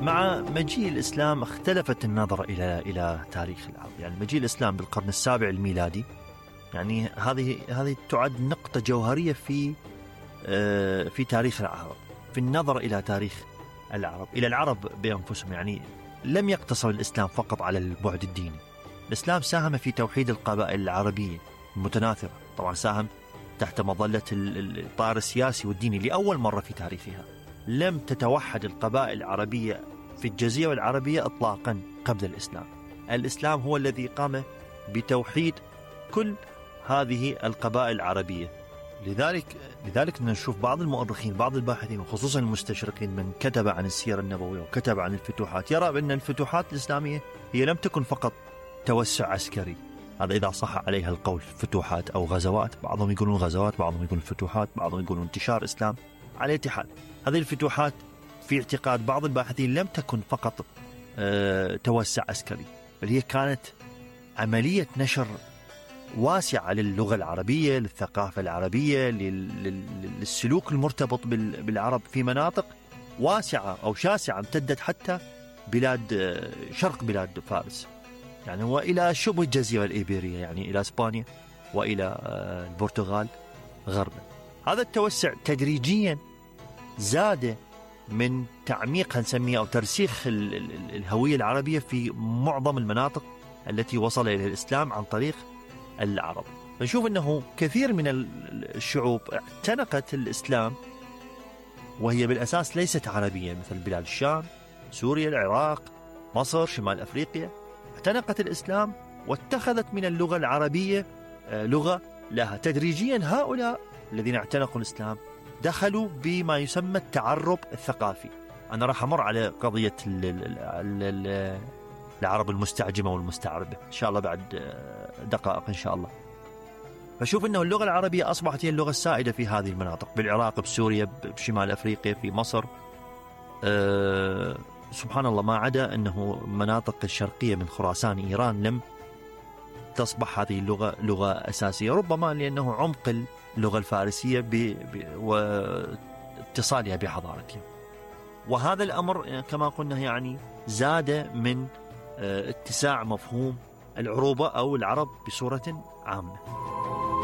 مع مجيء الإسلام اختلفت النظرة إلى تاريخ العرب. يعني مجيء الإسلام بالقرن السابع الميلادي، يعني هذه تعد نقطة جوهرية في تاريخ العرب، في النظر إلى تاريخ العرب، إلى العرب بأنفسهم. يعني لم يقتصر الإسلام فقط على البعد الديني، الإسلام ساهم في توحيد القبائل العربية المتناثرة. طبعا ساهم تحت مظلة الطار السياسي والديني. لأول مرة في تاريخها لم تتوحد القبائل العربية في الجزيرة العربية إطلاقا قبل الإسلام. الإسلام هو الذي قام بتوحيد كل هذه القبائل العربية. لذلك نشوف بعض المؤرخين، بعض الباحثين وخصوصا المستشرقين من كتب عن السيرة النبوية وكتب عن الفتوحات، يرى بأن الفتوحات الإسلامية هي لم تكن فقط توسع عسكري، هذا إذا صح عليها القول، فتوحات أو غزوات، بعضهم يقولون غزوات، بعضهم يقولون فتوحات، بعضهم يقولون انتشار إسلام. على اتحاد هذه الفتوحات في اعتقاد بعض الباحثين لم تكن فقط توسع عسكري، بل هي كانت عملية نشر واسعة للغة العربية، للثقافة العربية، للسلوك المرتبط بالعرب في مناطق واسعة أو شاسعة امتدت حتى شرق بلاد فارس، يعني وإلى شبه الجزيرة الإيبيرية، يعني إلى إسبانيا وإلى البرتغال غربا. هذا التوسع تدريجيا زاد من تعميق نسميه أو ترسيخ الهوية العربية في معظم المناطق التي وصل إلى الإسلام عن طريق العرب. نشوف أنه كثير من الشعوب اعتنقت الإسلام وهي بالأساس ليست عربية، مثل بلاد الشام، سوريا، العراق، مصر، شمال أفريقيا، اعتنقت الإسلام واتخذت من اللغة العربية لغة لها. تدريجيا هؤلاء الذين اعتنقوا الإسلام دخلوا بما يسمى التعرب الثقافي. أنا راح أمر على قضية العرب المستعجمة والمستعربة إن شاء الله بعد دقائق إن شاء الله. فشوف أنه اللغة العربية أصبحت هي اللغة السائدة في هذه المناطق، بالعراق، بسوريا، بشمال أفريقيا، في مصر. سبحان الله، ما عدا أنه مناطق الشرقية من خراسان إيران لم تصبح هذه اللغة لغة أساسية، ربما لأنه عمق اللغة الفارسية واتصالها بحضارتها. وهذا الأمر كما قلنا يعني زاد من اتساع مفهوم العروبة أو العرب بصورة عامة.